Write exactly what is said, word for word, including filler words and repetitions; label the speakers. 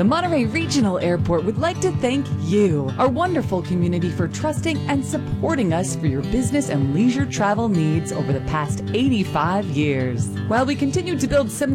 Speaker 1: The Monterey Regional Airport would like to thank you, our wonderful community, for trusting and supporting us for your business and leisure travel needs over the past eighty-five years. While we continue to build sim